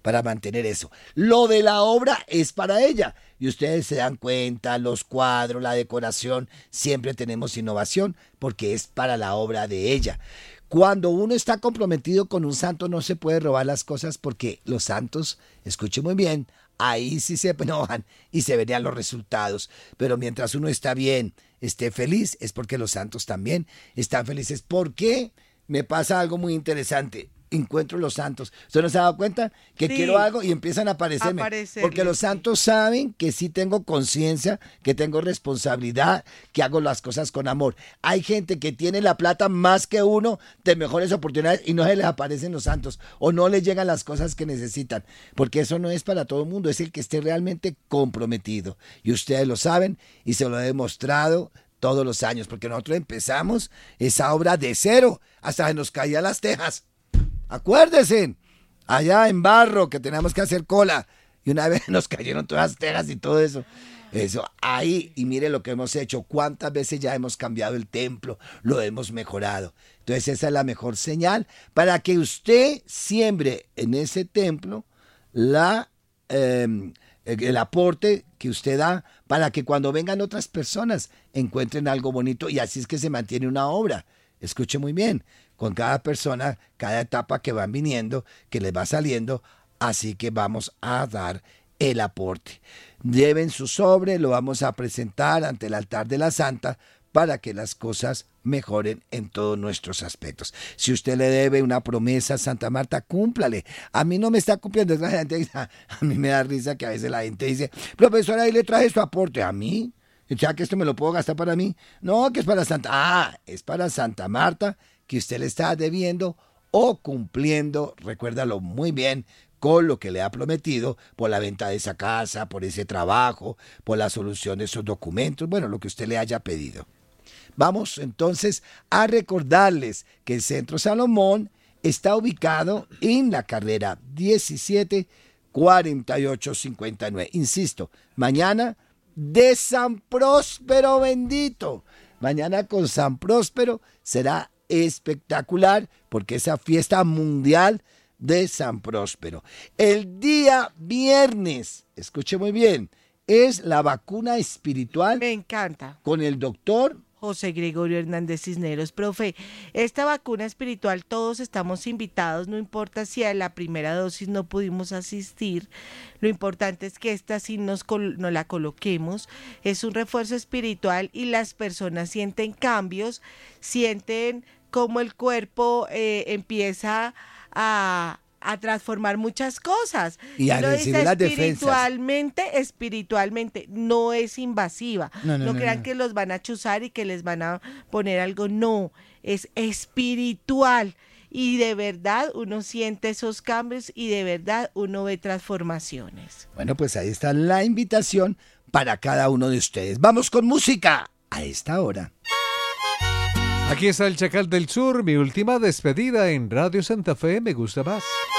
para mantener eso. Lo de la obra es para ella. Y ustedes se dan cuenta, los cuadros, la decoración, siempre tenemos innovación porque es para la obra de ella. Cuando uno está comprometido con un santo no se puede robar las cosas porque los santos, escuchen muy bien, ahí sí se enojan y se verían los resultados. Pero mientras uno está bien, esté feliz, es porque los santos también están felices. ¿Por qué? Me pasa algo muy interesante. Encuentro los santos. ¿Usted no se ha dado cuenta? Que Sí. quiero algo y empiezan a aparecerme. Porque los santos saben que sí tengo conciencia, que tengo responsabilidad, que hago las cosas con amor. Hay gente que tiene la plata más que uno de mejores oportunidades y no se les aparecen los santos o no les llegan las cosas que necesitan. Porque eso no es para todo el mundo, es el que esté realmente comprometido. Y ustedes lo saben y se lo he demostrado todos los años. Porque nosotros empezamos esa obra de cero hasta que nos caían las tejas. Acuérdense, allá en barro que teníamos que hacer cola y una vez nos cayeron todas las tejas y todo eso. Eso, ahí, y mire lo que hemos hecho, cuántas veces ya hemos cambiado el templo, lo hemos mejorado. Entonces esa es la mejor señal para que usted siembre en ese templo el aporte que usted da para que cuando vengan otras personas encuentren algo bonito y así es que se mantiene una obra. Escuche muy bien. Con cada persona, cada etapa que van viniendo, que les va saliendo, así que vamos a dar el aporte. Lleven su sobre, lo vamos a presentar ante el altar de la Santa para que las cosas mejoren en todos nuestros aspectos. Si usted le debe una promesa a Santa Marta, cúmplale. A mí no me está cumpliendo. La gente dice, a mí me da risa que a veces la gente dice, profesora, ahí le traje su aporte. ¿A mí? O sea, que esto me lo puedo gastar para mí. No, que es para Santa. Ah, es para Santa Marta, que usted le está debiendo o cumpliendo, recuérdalo muy bien, con lo que le ha prometido por la venta de esa casa, por ese trabajo, por la solución de esos documentos, bueno, lo que usted le haya pedido. Vamos entonces a recordarles que el Centro Salomón está ubicado en la carrera 174859. Insisto, mañana de San Próspero bendito. Mañana con San Próspero será espectacular porque esa fiesta mundial de San Próspero. El día viernes, escuche muy bien, es la vacuna espiritual. Me encanta. Con el doctor José Gregorio Hernández Cisneros. Profe, esta vacuna espiritual todos estamos invitados, no importa si a la primera dosis no pudimos asistir, lo importante es que esta sí nos la coloquemos, es un refuerzo espiritual y las personas sienten cambios, sienten cómo el cuerpo empieza a transformar muchas cosas. y a recibir las defensas. Espiritualmente, no es invasiva. No crean que los van a chuzar y que les van a poner algo, no, es espiritual. Y de verdad uno siente esos cambios y de verdad uno ve transformaciones. Bueno, pues ahí está la invitación para cada uno de ustedes. Vamos con música a esta hora. Aquí está el Chacal del Sur, mi última despedida en Radio Santa Fe, me gusta más.